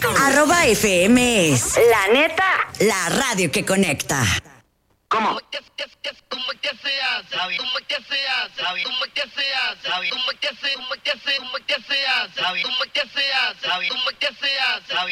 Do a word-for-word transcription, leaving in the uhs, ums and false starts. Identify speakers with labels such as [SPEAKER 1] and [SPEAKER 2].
[SPEAKER 1] Arroba F M es la neta, la radio que conecta.
[SPEAKER 2] ¿Cómo?
[SPEAKER 3] ¿Cómo que, que, que, cómo que se hace? ¿Cómo que se hace? ¿Cómo que se hace? ¿Cómo que se, cómo que se, cómo que se hace? ¿Cómo que se hace? ¿Cómo que se hace?